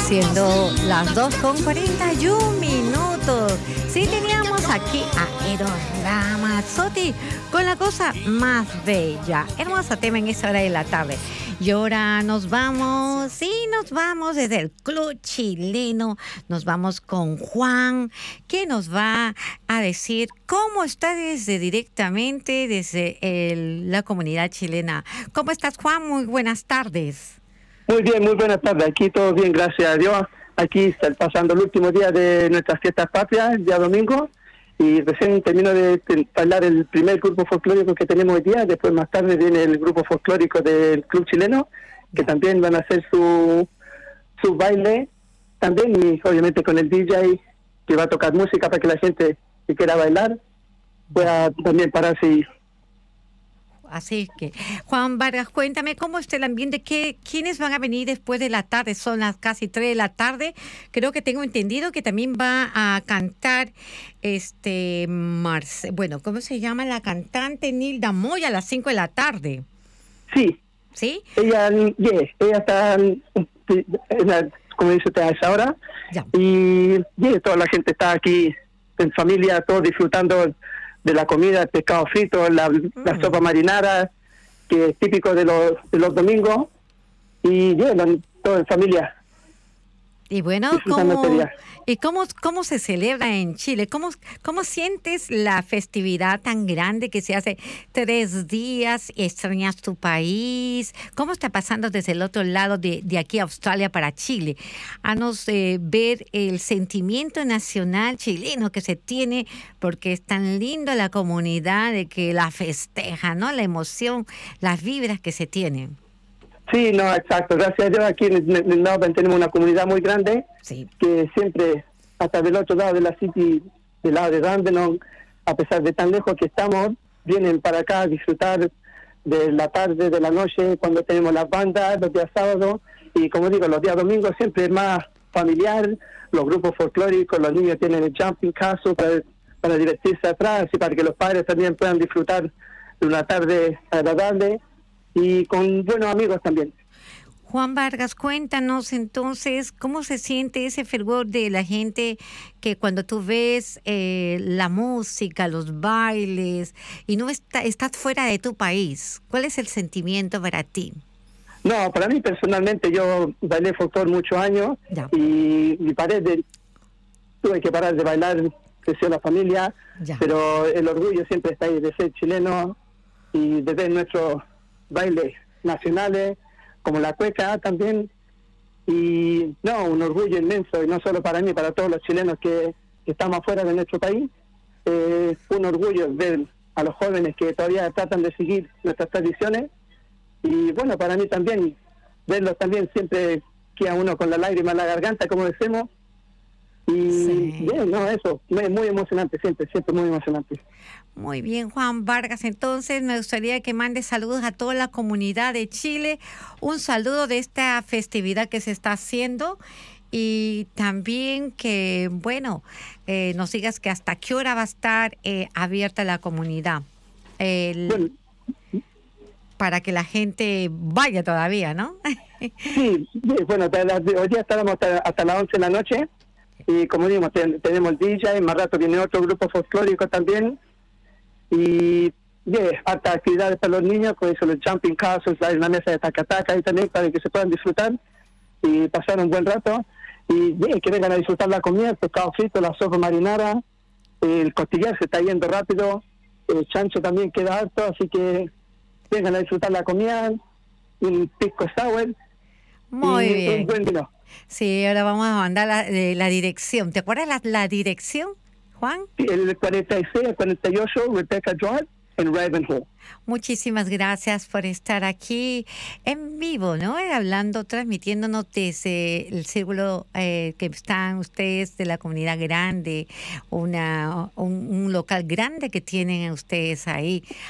Siendo las 2:41. Sí, teníamos aquí a Eros Ramazzotti con la cosa más bella. Hermoso tema en esa hora de la tarde. Y ahora nos vamos desde el Club Chileno. Nos vamos con Juan, que nos va a decir cómo está directamente desde la comunidad chilena. ¿Cómo estás, Juan? Muy buenas tardes. Muy bien, muy buenas tardes. Aquí todo bien, gracias a Dios. Aquí está pasando el último día de nuestras fiestas patrias, el día domingo, y recién termino de bailar el primer grupo folclórico que tenemos hoy día. Después, más tarde, viene el grupo folclórico del Club Chileno, que también van a hacer su baile también, y obviamente con el DJ que va a tocar música para que la gente que quiera bailar pueda también pararse. Así que, Juan Vargas, cuéntame cómo está el ambiente, quiénes van a venir después de la tarde, son las casi 3 de la tarde. Creo que tengo entendido que también va a cantar bueno, ¿cómo se llama la cantante? Nilda Moya a las 5 de la tarde. Sí. ¿Sí? Ella está, como dice usted, a esa hora. Ya. Y toda la gente está aquí en familia, todos disfrutando de la comida, el pescado frito, la sopa marinara, que es típico de los domingos, y todo en familia. Y bueno, ¿cómo se celebra en Chile? ¿Cómo sientes la festividad tan grande que se hace 3 días? ¿Extrañas tu país? ¿Cómo está pasando desde el otro lado de aquí a Australia para Chile? Haznos ver el sentimiento nacional chileno que se tiene, porque es tan lindo la comunidad de que la festeja, ¿no? La emoción, las vibras que se tienen. Sí, no, exacto. Gracias a Dios aquí en Melbourne tenemos una comunidad muy grande, sí, que siempre, hasta del otro lado de la city, del lado de Dandenong, a pesar de tan lejos que estamos, vienen para acá a disfrutar de la tarde, de la noche, cuando tenemos las bandas, los días sábados, y como digo, los días domingos siempre es más familiar, los grupos folclóricos, los niños tienen el jumping castle para divertirse atrás y para que los padres también puedan disfrutar de una tarde agradable, y con buenos amigos también. Juan Vargas, cuéntanos entonces cómo se siente ese fervor de la gente que cuando tú ves la música, los bailes, y no estás fuera de tu país. ¿Cuál es el sentimiento para ti? No, para mí personalmente, yo bailé folclore muchos años, ya, y tuve que parar de bailar, creció la familia, ya, pero el orgullo siempre está ahí de ser chileno y de ver nuestros bailes nacionales, como la cueca también, y un orgullo inmenso, y no solo para mí, para todos los chilenos que estamos afuera de nuestro país. Un orgullo ver a los jóvenes que todavía tratan de seguir nuestras tradiciones, y bueno, para mí también, verlos también siempre queda uno con la lágrima en la garganta, como decimos, y sí, eso, muy emocionante, siempre muy emocionante. Muy bien, Juan Vargas. Entonces, me gustaría que mandes saludos a toda la comunidad de Chile, un saludo de esta festividad que se está haciendo, y también que, bueno, nos digas que hasta qué hora va a estar abierta la comunidad, para que la gente vaya todavía, ¿no? Sí, bueno, hoy día estábamos hasta las 11 de la noche, y como digo, tenemos el DJ, más rato viene otro grupo folclórico también, y harta actividades para los niños, con eso los jumping castles, hay una mesa de tacataca ahí también para que se puedan disfrutar y pasar un buen rato, y que vengan a disfrutar la comida, el pescado frito, la sopa marinara, el costillar se está yendo rápido, el chancho también queda harto, así que vengan a disfrutar la comida, un pisco sour. Muy bien. Un buen vino. Sí, ahora vamos a mandar la dirección. ¿Te acuerdas la dirección, Juan? Sí, el 46 al 48 Rebecca Drive en Ravenhall. Muchísimas gracias por estar aquí en vivo, ¿no? Transmitiéndonos desde el círculo que están ustedes de la comunidad grande, un local grande que tienen ustedes ahí.